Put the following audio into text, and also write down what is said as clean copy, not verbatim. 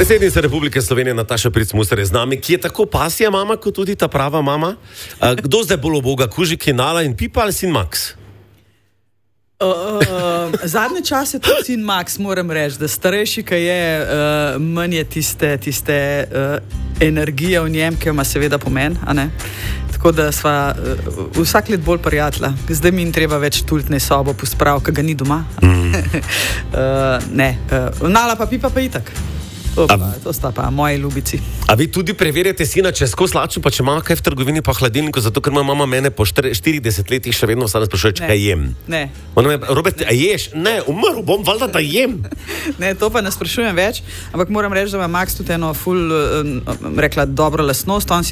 Predsednica Republike Slovenije Nataša Pirc Musar je z nami, ki je tako pasja mama, kot tudi ta prava mama. Kdo zdaj bolj uboga, Kužik, Nala in Pipa ali sin Max? Zadnje čase tudi sin Max, moram reči, da starejši, ki je, manj je tiste energije v njem, ki ima seveda pomen, a ne? Tako da sva vsak let bolj prijatelja. Zdaj mi treba več tultne sobo posprav, ki ga ni doma. Nala pa Pipa pa itak. To sta pa moji ljubici. A vi tudi preverjate sina, če sko slačen, pa če ima kaj v trgovini pa hladilniku, zato ker moja mama mene po 40 letih še vedno vsane sprašuje, če kaj jem. Ne. Robert, a ješ? Ne, umrl bom, valjda da jem. Ne, to pa ne sprašujem več, ampak moram reči, da ima Max tudi eno rekla dobro lastnost, on si